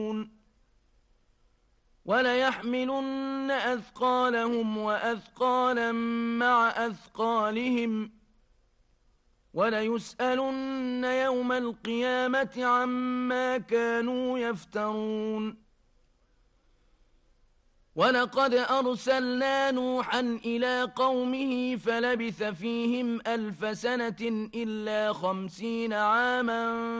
وليحملن أثقالهم وأثقالا مع أثقالهم وليسألن يوم القيامة عما كانوا يفترون ولقد أرسلنا نوحا إلى قومه فلبث فيهم 1000 سنة إلا 50 عاما